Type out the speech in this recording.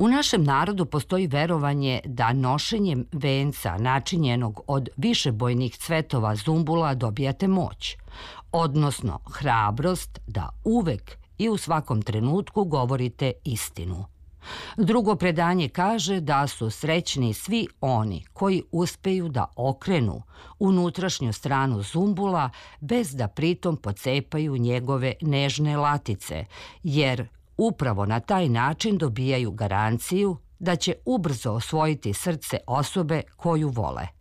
U našem narodu postoji verovanje da nošenjem venca načinjenog od višebojnih cvetova zumbula dobijate moć, odnosno hrabrost da uvek i u svakom trenutku govorite istinu. Drugo predanje kaže da su srećni svi oni koji uspeju da okrenu unutrašnju stranu zumbula bez da pritom pocepaju njegove nežne latice, jer upravo na taj način dobijaju garanciju da će ubrzo osvojiti srce osobe koju vole.